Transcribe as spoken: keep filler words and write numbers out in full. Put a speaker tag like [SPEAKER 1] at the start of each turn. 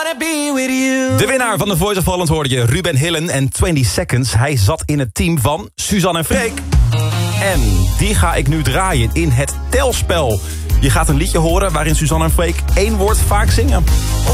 [SPEAKER 1] wanna be with you.
[SPEAKER 2] De winnaar van The Voice of Holland hoorde je, Ruben Hillen en twintig seconds. Hij zat in het team van Suzanne en Freek. En die ga ik nu draaien in het telspel. Je gaat een liedje horen waarin Suzanne en Freek één woord vaak zingen.